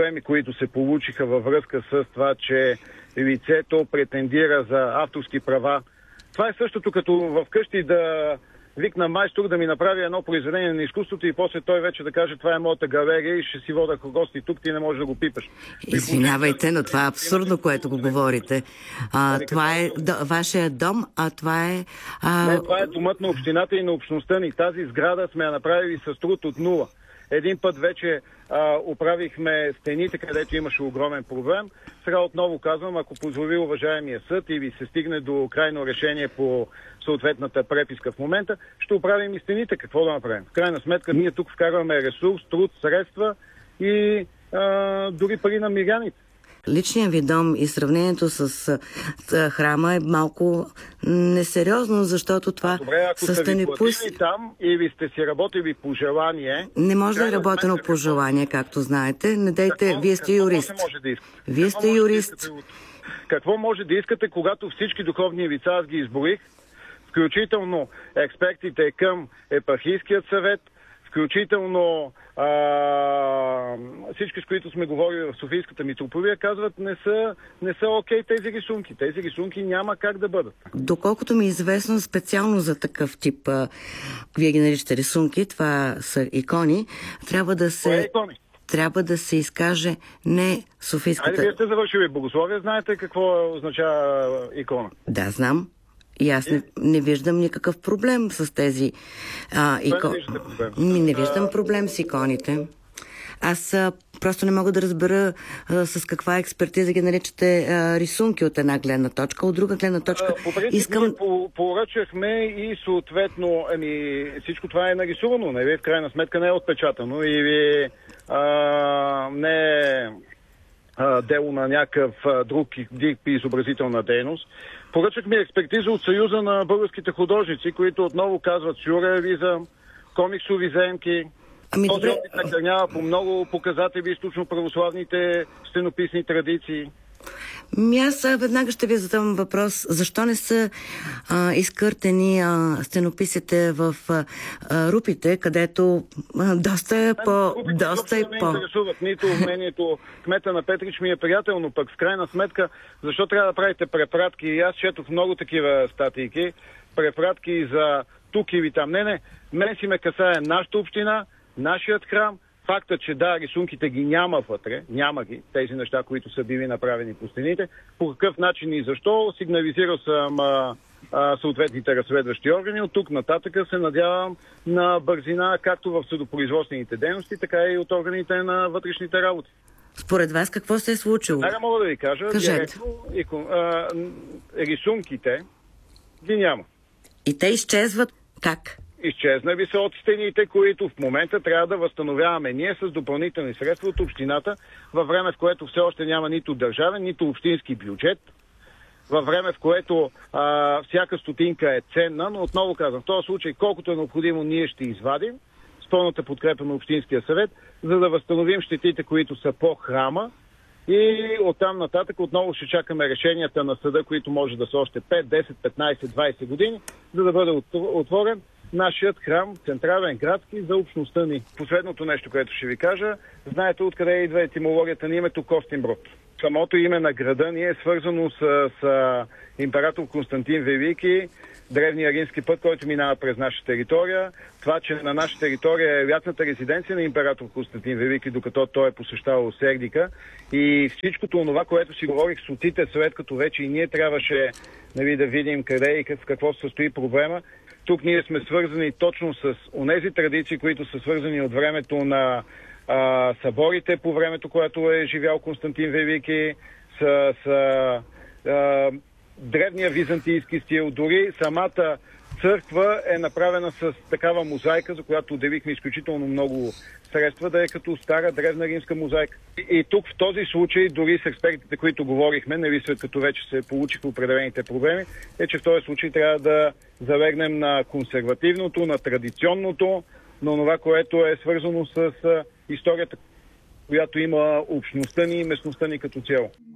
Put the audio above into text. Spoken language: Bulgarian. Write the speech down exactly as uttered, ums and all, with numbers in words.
проблеми, които се получиха във връзка с това, че лицето претендира за авторски права. Това е същото като вкъщи да викна майстор да ми направи едно произведение на изкуството и после той вече да каже: това е моята галерия и ще си вода гости тук, ти не можеш да го пипаш. Извинявайте, но това е абсурдно, което го говорите. А, това е д- вашия дом, а това е... А... Не, това е домът на общината и на общността ни. Тази сграда сме я направили с труд от нула. Един път вече а, оправихме стените, където имаше огромен проблем. Сега отново казвам, ако позволи уважаемия съд и ви се стигне до крайно решение по съответната преписка в момента, ще оправим и стените. Какво да направим? В крайна сметка ние тук вкарваме ресурс, труд, средства и а, дори пари на миряните. Личният ви дом и сравнението с, с храма е малко несериозно, защото това... Добре, ако с сте ви пус... платили там или сте си работили по желание... Не може да е работено по желание, както знаете. Не дайте, какво, вие сте юрист. Може да искате? Вие какво сте юрист. Да от... Какво може да искате, когато всички духовни лица, аз ги изборих, включително експертите към епархийският съвет, включително а, всички, с които сме говорили в Софийската митрополия, казват, не са, не са окей тези рисунки. Тези рисунки няма как да бъдат. Доколкото ми е известно, специално за такъв тип, а, вие ги наричате рисунки, това са икони, трябва да се... Кое е икони? Трябва да се изкаже не Софийската... Айде, вие сте завършили богословие, знаете какво означава икона? Да, знам. И аз не, не виждам никакъв проблем с тези а, икони. Не, не виждам проблем с иконите. Аз а, просто не мога да разбера а, с каква експертиза ги наричате а, рисунки от една гледна точка, от друга гледна точка. По принцип, искам... ние по- поръчахме и съответно, ами, всичко това е нарисувано, нали? В крайна сметка не е отпечатано или а, не е а, дело на някакъв а, друг дип изобразителна дейност. Поръчахме експертиза от Съюза на българските художници, които отново казват сюрреализъм, комиксови заемки. Ами, този добре... опит накърнява по много показатели източно-православните стенописни традиции. Ми аз веднага ще ви задам въпрос. Защо не са а, изкъртени а, стенописите в а, а, рупите, където а, доста е по... Рупите доста е не по... интересуват. Нито мнението кмета на Петрич ми е приятелно, пък в крайна сметка, защо трябва да правите препратки? И аз четох много такива статийки, препратки за тук или там. Не, не. Мен си ме касае нашата община, нашият храм. Факта, че да, рисунките ги няма вътре, няма ги, тези неща, които са били направени по стените, по какъв начин и защо, сигнализирал съм а, а, съответните разследващи органи. От тук нататък се надявам на бързина, както в съдопроизводствените дейности, така и от органите на вътрешните работи. Според вас какво се е случило? Сега мога да ви кажа, директно, икон, а, рисунките ги няма. И те изчезват как? Изчезнали са от стените, които в момента трябва да възстановяваме ние с допълнителни средства от общината, във време в което все още няма нито държавен, нито общински бюджет, във време в което а, всяка стотинка е ценна, но отново казвам, в този случай колкото е необходимо ние ще извадим с пълната подкрепа на Общинския съвет, за да възстановим щетите, които са по храма, и оттам нататък отново ще чакаме решенията на съда, които може да са още пет, десет, петнайсет, двайсет години, за да бъде отворен нашият храм, централен градски, за общността ни. Последното нещо, което ще ви кажа, знаете откъде идва етимологията на името Костинброд. Самото име на града ни е свързано с, с император Константин Велики, древния римски път, който минава през наша територия. Това, че на наша територия е лятната резиденция на император Константин Велики, докато той е посещавал Сердика. И всичкото онова, което си говорих с отите, след като вече и ние трябваше, нали, да видим къде и в какво се състои проблема. Тук ние сме свързани точно с онези традиции, които са свързани от времето на а, съборите, по времето, което е живял Константин Велики, с, с а, древния византийски стил. Дори самата църква е направена с такава мозайка, за която отделихме изключително много средства, да е като стара древна римска мозайка. И, и тук в този случай, дори с експертите, които говорихме, нали, след като вече се получиха определените проблеми, е, че в този случай трябва да залегнем на консервативното, на традиционното, на това, което е свързано с а, историята, която има общността ни и местността ни като цяло.